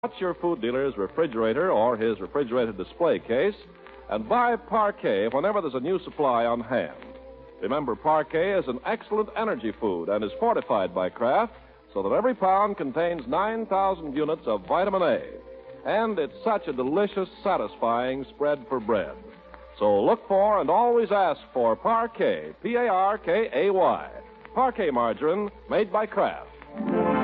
Watch your food dealer's refrigerator or his refrigerated display case and buy Parquet whenever there's a new supply on hand. Remember, Parquet is an excellent energy food and is fortified by Kraft so that every pound contains 9,000 units of vitamin A. And it's such a delicious, satisfying spread for bread. So look for and always ask for Parquet, P-A-R-K-A-Y. Parquet margarine made by Kraft.